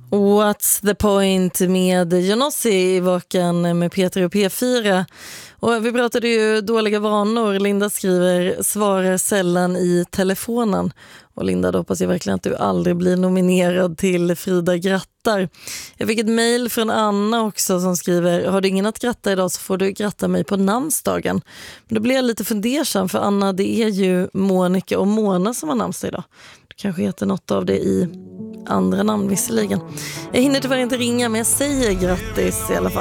What's the point med Johnossi i Vaken med Peter och P4. Och vi pratade ju dåliga vanor. Linda skriver, svarar sällan i telefonen. Och Linda, då hoppas jag verkligen att du aldrig blir nominerad till Frida grattar. Jag fick ett mejl från Anna också som skriver, har du ingen att gratta idag så får du gratta mig på namnsdagen. Men då blir jag lite fundersam, för Anna, det är ju Monica och Mona som har namnsdag idag. Du kanske heter något av det i andra namn visserligen. Jag hinner tyvärr inte ringa, men jag säger grattis i alla fall.